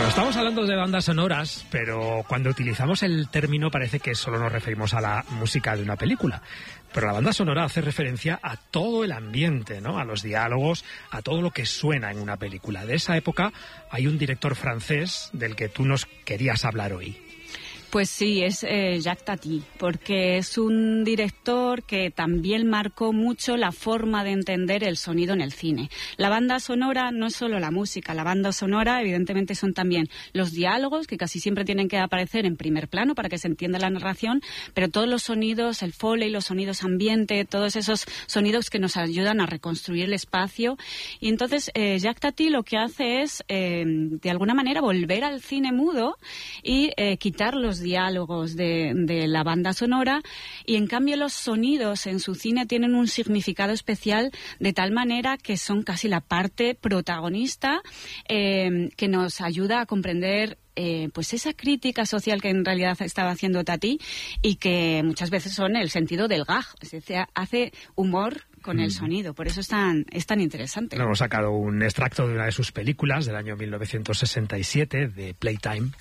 Estamos hablando de bandas sonoras, pero cuando utilizamos el término parece que solo nos referimos a la música de una película. Pero la banda sonora hace referencia a todo el ambiente, ¿no? A los diálogos, a todo lo que suena en una película. De esa época hay un director francés del que tú nos querías hablar hoy. Pues sí, es Jacques Tati, porque es un director que también marcó mucho la forma de entender el sonido en el cine. La banda sonora no es solo la música, la banda sonora evidentemente son también los diálogos, que casi siempre tienen que aparecer en primer plano para que se entienda la narración, pero todos los sonidos, el foley, los sonidos ambiente, todos esos sonidos que nos ayudan a reconstruir el espacio. Y entonces Jacques Tati lo que hace es, de alguna manera, volver al cine mudo y quitar los diálogos de la banda sonora, y en cambio los sonidos en su cine tienen un significado especial, de tal manera que son casi la parte protagonista que nos ayuda a comprender pues esa crítica social que en realidad estaba haciendo Tati, y que muchas veces son el sentido del gag, es decir, hace humor con el sonido, por eso es tan interesante. Hemos sacado un extracto de una de sus películas del año 1967, de Playtime.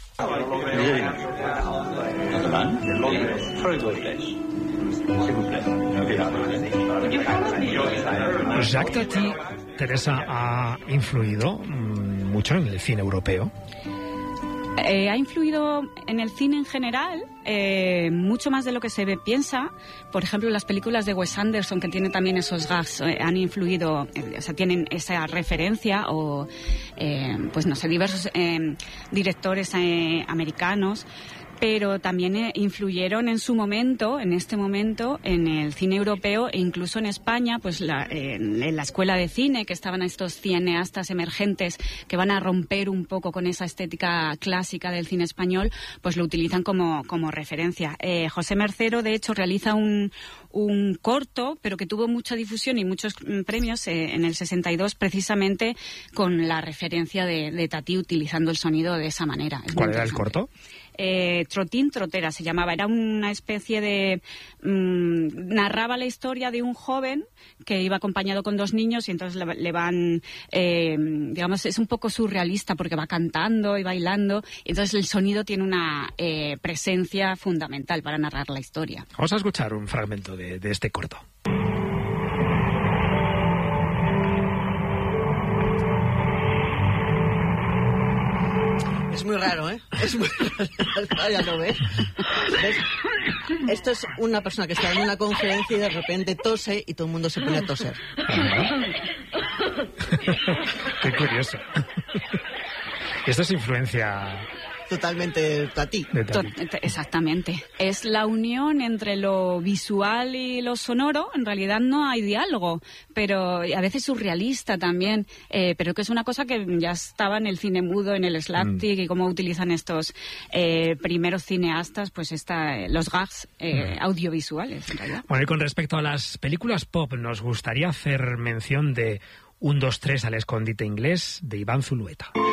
Jacques Tati, Teresa, ha influido mucho en el cine europeo. Ha influido en el cine en general, mucho más de lo que se piensa. Por ejemplo, las películas de Wes Anderson, que tienen también esos gags, han influido, o sea, tienen esa referencia, o, pues no sé, diversos directores americanos, pero también influyeron en su momento, en este momento, en el cine europeo e incluso en España, pues en la escuela de cine, que estaban estos cineastas emergentes que van a romper un poco con esa estética clásica del cine español, pues lo utilizan como referencia. José Mercero, de hecho, realiza un corto, pero que tuvo mucha difusión y muchos premios en el 62, precisamente con la referencia de Tati, utilizando el sonido de esa manera. ¿Cuál era el corto? Trotín Trotera se llamaba. Era una especie de... narraba la historia de un joven que iba acompañado con dos niños, y entonces le van... digamos, es un poco surrealista porque va cantando y bailando, y entonces el sonido tiene una presencia fundamental para narrar la historia. Vamos a escuchar un fragmento de este corto. Es muy raro, ¿eh? Es muy raro. Ya lo ves. ¿Ves? Esto es una persona que está en una conferencia y de repente tose y todo el mundo se pone a toser. Qué curioso. Esto es influencia... Totalmente Tati. Exactamente. Es la unión entre lo visual y lo sonoro. En realidad no hay diálogo, pero a veces surrealista también, pero que es una cosa que ya estaba en el cine mudo, en el slapstick, y cómo utilizan estos primeros cineastas, pues los gags audiovisuales, en realidad. Bueno, y con respecto a las películas pop, nos gustaría hacer mención de 1, 2, 3 al escondite inglés, de Iván Zulueta.